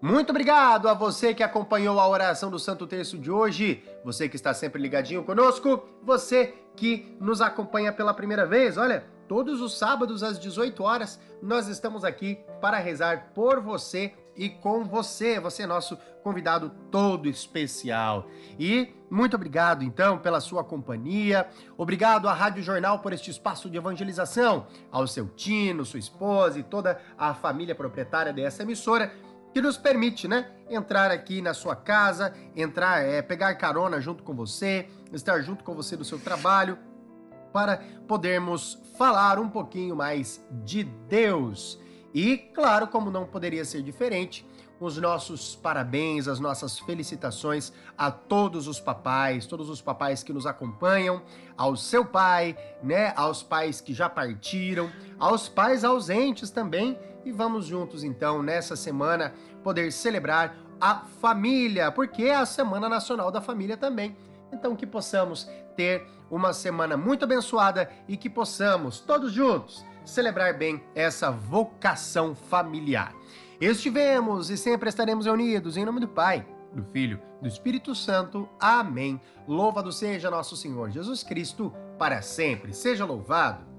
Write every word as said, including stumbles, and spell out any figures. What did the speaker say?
Muito obrigado a você que acompanhou a oração do Santo Terço de hoje, você que está sempre ligadinho conosco, você que nos acompanha pela primeira vez. Olha, todos os sábados às dezoito horas nós estamos aqui para rezar por você e com você. Você é nosso convidado todo especial. E muito obrigado então pela sua companhia. Obrigado à Rádio Jornal por este espaço de evangelização, ao seu Tino, sua esposa e toda a família proprietária dessa emissora, que nos permite, né, entrar aqui na sua casa, entrar, é, pegar carona junto com você, estar junto com você no seu trabalho, para podermos falar um pouquinho mais de Deus. E, claro, como não poderia ser diferente, os nossos parabéns, as nossas felicitações a todos os papais, todos os papais que nos acompanham, ao seu pai, né, aos pais que já partiram, aos pais ausentes também. E vamos juntos, então, nessa semana, poder celebrar a família, porque é a Semana Nacional da Família também. Então, que possamos ter uma semana muito abençoada e que possamos, todos juntos, celebrar bem essa vocação familiar. Estivemos e sempre estaremos reunidos em nome do Pai, do Filho, do Espírito Santo. Amém. Louvado seja nosso Senhor Jesus Cristo, para sempre seja louvado.